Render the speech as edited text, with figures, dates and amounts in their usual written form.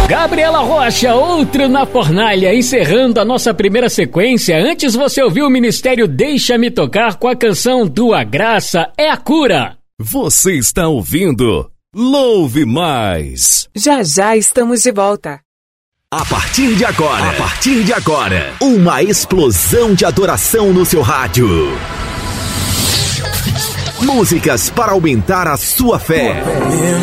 Gabriela Rocha, outro na fornalha, encerrando a nossa primeira sequência. Antes você ouviu o Ministério Deixa-me Tocar com a canção Tua Graça é a Cura. Você está ouvindo Louve Mais. Já já estamos de volta. A partir de agora, uma explosão de adoração no seu rádio. Músicas para aumentar a sua fé.